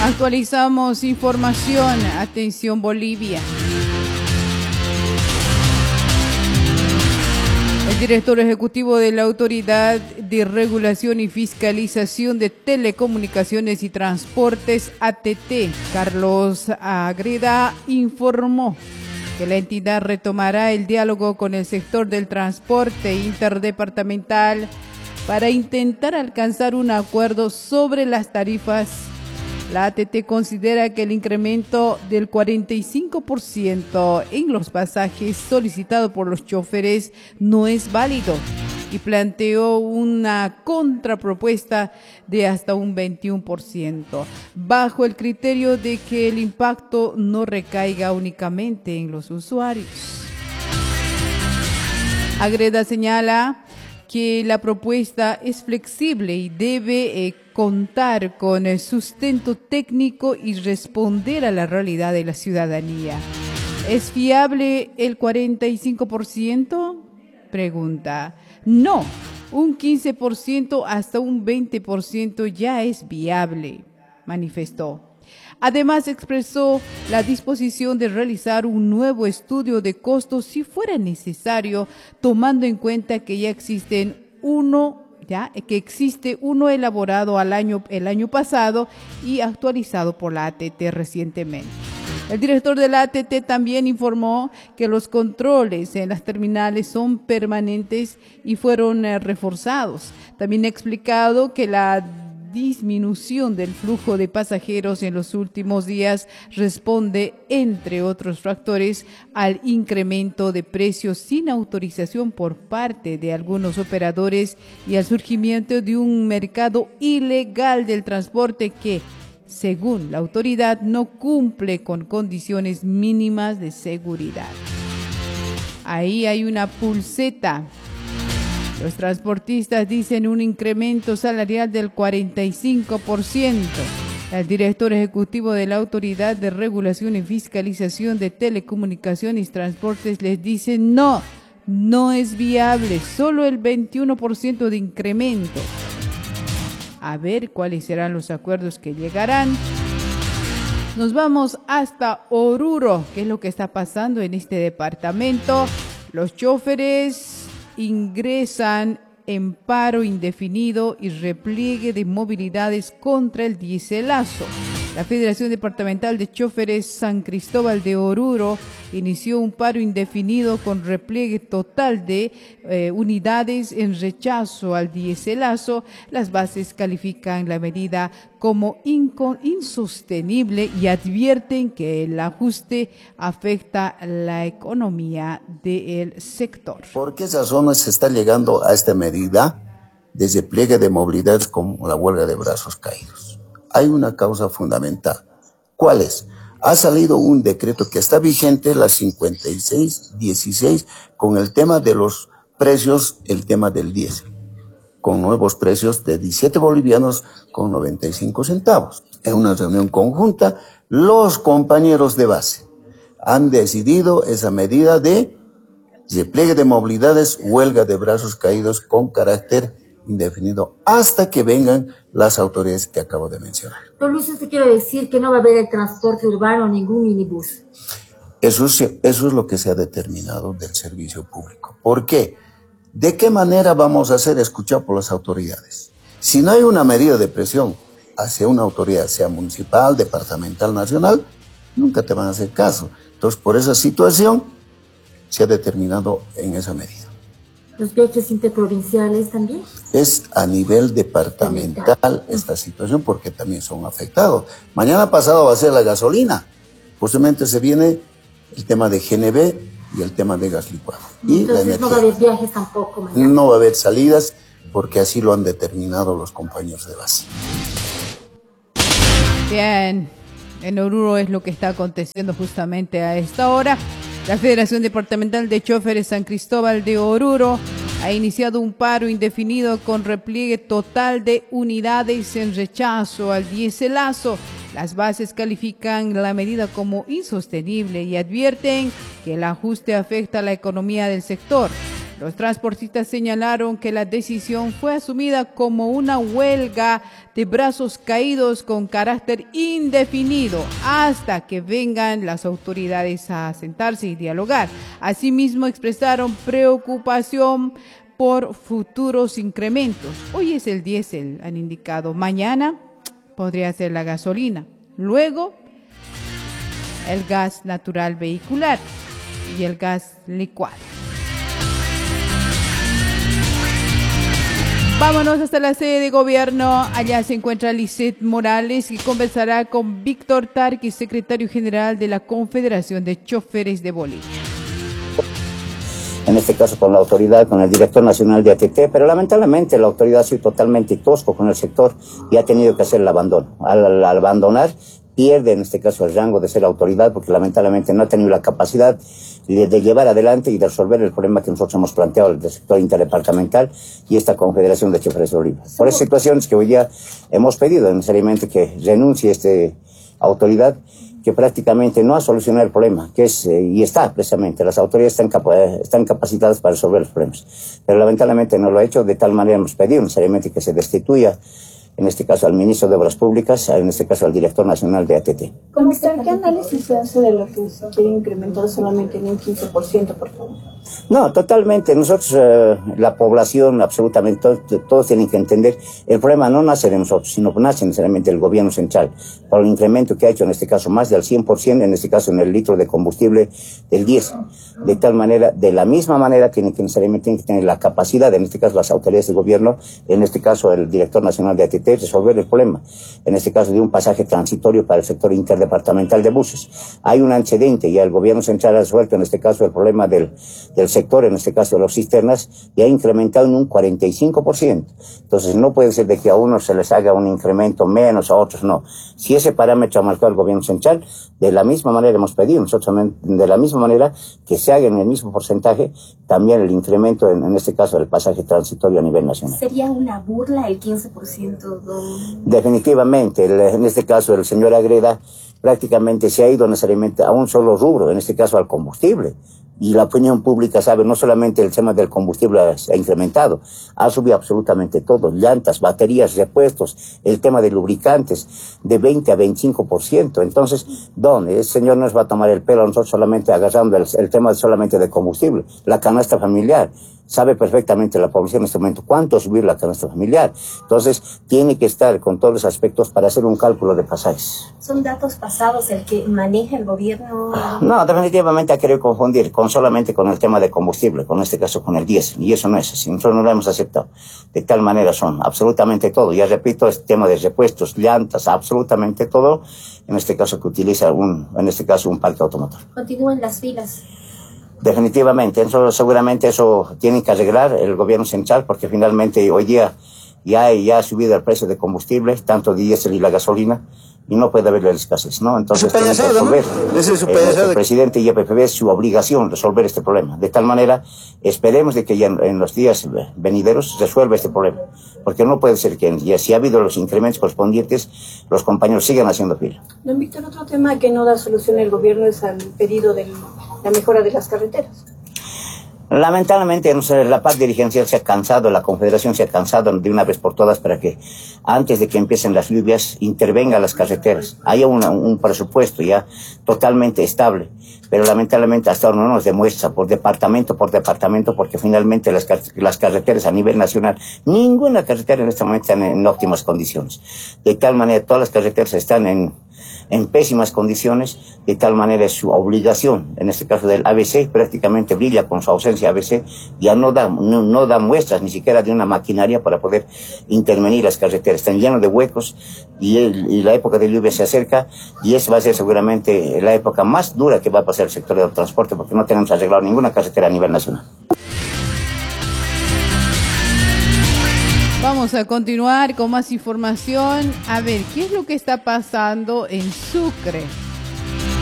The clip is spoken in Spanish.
Actualizamos información. Atención Bolivia. El director ejecutivo de la Autoridad de Regulación y Fiscalización de Telecomunicaciones y Transportes, ATT, Carlos Agreda, informó que la entidad retomará el diálogo con el sector del transporte interdepartamental para intentar alcanzar un acuerdo sobre las tarifas. La ATT considera que el incremento del 45% en los pasajes solicitado por los choferes no es válido y planteó una contrapropuesta de hasta un 21%, bajo el criterio de que el impacto no recaiga únicamente en los usuarios. Agreda señala que la propuesta es flexible y debe contar con el sustento técnico y responder a la realidad de la ciudadanía. ¿Es fiable el 45%? Pregunta. No, un 15% hasta un 20% ya es viable, manifestó. Además, expresó la disposición de realizar un nuevo estudio de costos si fuera necesario, tomando en cuenta que ya existe uno elaborado el año pasado y actualizado por la ATT recientemente. El director de la ATT también informó que los controles en las terminales son permanentes y fueron reforzados. También ha explicado que la disminución del flujo de pasajeros en los últimos días responde, entre otros factores, al incremento de precios sin autorización por parte de algunos operadores y al surgimiento de un mercado ilegal del transporte que, según la autoridad, no cumple con condiciones mínimas de seguridad. Ahí hay una pulseta. Los transportistas dicen un incremento salarial del 45%. El director ejecutivo de la Autoridad de Regulación y Fiscalización de Telecomunicaciones y Transportes les dice no es viable, solo el 21% de incremento. A ver cuáles serán los acuerdos que llegarán. Nos vamos hasta Oruro. ¿Qué es lo que está pasando en este departamento? Los choferes ingresan en paro indefinido y repliegue de movilidades contra el dieselazo. La Federación Departamental de Choferes San Cristóbal de Oruro inició un paro indefinido con repliegue total de unidades en rechazo al dieselazo. Las bases califican la medida como insostenible y advierten que el ajuste afecta la economía del sector. ¿Por qué razones se está llegando a esta medida de repliegue de movilidades como la huelga de brazos caídos? Hay una causa fundamental. ¿Cuál es? Ha salido un decreto que está vigente, la 5616, con el tema de los precios, el tema del diésel, con nuevos precios de 17 bolivianos con 95 centavos. En una reunión conjunta, los compañeros de base han decidido esa medida de repliegue de movilidades, huelga de brazos caídos con carácter indefinido hasta que vengan las autoridades que acabo de mencionar. Don Luis, ¿usted quiere decir que no va a haber el transporte urbano, ningún minibús? Eso es lo que se ha determinado del servicio público. ¿Por qué? ¿De qué manera vamos a ser escuchados por las autoridades? Si no hay una medida de presión hacia una autoridad, sea municipal, departamental, nacional, nunca te van a hacer caso. Entonces, por esa situación, se ha determinado en esa medida. ¿Los viajes interprovinciales también? Es a nivel departamental esta situación porque también son afectados. Mañana pasado va a ser la gasolina. Posiblemente se viene el tema de GNB y el tema de gas licuado. Entonces no va a haber viajes tampoco mañana. No va a haber salidas porque así lo han determinado los compañeros de base. Bien, en Oruro es lo que está aconteciendo justamente a esta hora. La Federación Departamental de Choferes San Cristóbal de Oruro ha iniciado un paro indefinido con repliegue total de unidades en rechazo al dieselazo. Las bases califican la medida como insostenible y advierten que el ajuste afecta a la economía del sector. Los transportistas señalaron que la decisión fue asumida como una huelga de brazos caídos con carácter indefinido hasta que vengan las autoridades a sentarse y dialogar. Asimismo, expresaron preocupación por futuros incrementos. Hoy es el diésel, han indicado. Mañana podría ser la gasolina. Luego, el gas natural vehicular y el gas licuado. Vámonos hasta la sede de gobierno. Allá se encuentra Lisette Morales, que conversará con Víctor Tarqui, secretario general de la Confederación de Choferes de Bolivia. En este caso con la autoridad, con el director nacional de ATT, pero lamentablemente la autoridad ha sido totalmente tosco con el sector y ha tenido que hacer el abandono. Al abandonar, pierde en este caso el rango de ser autoridad porque lamentablemente no ha tenido la capacidad de llevar adelante y de resolver el problema que nosotros hemos planteado del sector interdepartamental y esta Confederación de Choferes de Bolivia. Por esas situaciones que hoy día hemos pedido necesariamente que renuncie esta autoridad que prácticamente no ha solucionado el problema, que es, y está precisamente, las autoridades están capacitadas para resolver los problemas, pero lamentablemente no lo ha hecho. De tal manera hemos pedido necesariamente que se destituya, en este caso al ministro de Obras Públicas, en este caso al director nacional de ATT. Comisario, ¿qué análisis se hace de lo que se quiere incrementar solamente en un 15%, por favor? No, totalmente. Nosotros, la población, absolutamente, todos tienen que entender, el problema no nace de nosotros, sino que nace necesariamente del gobierno central, por el incremento que ha hecho, en este caso, más del 100%, en este caso, en el litro de combustible del diésel. De tal manera, de la misma manera, tienen que tener la capacidad, en este caso, las autoridades de gobierno, en este caso, el director nacional de ATT, resolver el problema, en este caso, de un pasaje transitorio para el sector interdepartamental de buses. Hay un antecedente, ya el gobierno central ha resuelto, en este caso, el problema del sector, en este caso de las cisternas, y ha incrementado en un 45%. Entonces no puede ser de que a unos se les haga un incremento menos, a otros no. Si ese parámetro ha marcado el gobierno central, de la misma manera hemos pedido nosotros, de la misma manera que se haga en el mismo porcentaje también el incremento, en este caso del pasaje transitorio a nivel nacional. ¿Sería una burla el 15%? Definitivamente, en este caso el señor Agreda prácticamente se ha ido necesariamente a un solo rubro, en este caso al combustible. Y la opinión pública sabe, no solamente el tema del combustible se ha incrementado, ha subido absolutamente todo, llantas, baterías, repuestos, el tema de lubricantes, de 20 a 25%. Entonces, ¿dónde? El señor nos va a tomar el pelo a nosotros solamente agarrando el tema solamente de combustible, la canasta familiar. Sabe perfectamente la población en este momento cuánto subir la canasta familiar. Entonces, tiene que estar con todos los aspectos para hacer un cálculo de pasajes. ¿Son datos pasados el que maneja el gobierno? No, definitivamente ha querido confundir solamente con el tema de combustible, con este caso con el diésel, y eso no es así, nosotros no lo hemos aceptado. De tal manera son absolutamente todo, ya repito, este tema de repuestos, llantas, absolutamente todo, en este caso que utiliza un parque automotor. Continúan las filas. Definitivamente, seguramente eso tiene que arreglar el gobierno central, porque finalmente hoy día ya ha subido el precio de combustible, tanto diésel y la gasolina, y no puede haber escasez, ¿no? Entonces tiene que resolver el presidente y EPPB es su obligación resolver este problema. De tal manera, esperemos de que ya en los días venideros resuelva este problema, porque no puede ser que ya si ha habido los incrementos correspondientes, los compañeros sigan haciendo fila. Don Víctor, otro tema que no da solución el gobierno es al pedido de la mejora de las carreteras. Lamentablemente, la parte dirigencial se ha cansado, la Confederación se ha cansado de una vez por todas para que antes de que empiecen las lluvias intervengan las carreteras. Haya un presupuesto ya totalmente estable, pero lamentablemente hasta ahora no nos demuestra por departamento, porque finalmente las carreteras a nivel nacional, ninguna carretera en este momento está en óptimas condiciones. De tal manera, todas las carreteras están en pésimas condiciones, de tal manera es su obligación, en este caso del ABC, prácticamente brilla con su ausencia ABC, ya no da muestras ni siquiera de una maquinaria para poder intervenir las carreteras, están llenos de huecos y la época de lluvia se acerca y esa va a ser seguramente la época más dura que va a pasar el sector del transporte porque no tenemos arreglado ninguna carretera a nivel nacional. Vamos a continuar con más información. A ver, ¿qué es lo que está pasando en Sucre?